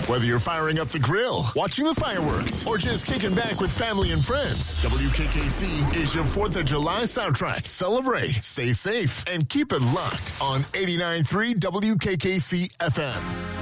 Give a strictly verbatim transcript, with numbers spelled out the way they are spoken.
Whether you're firing up the grill, watching the fireworks, or just kicking back with family and friends, W K K C is your fourth of July soundtrack. Celebrate, stay safe, and keep it locked on eighty-nine point three W K K C F M.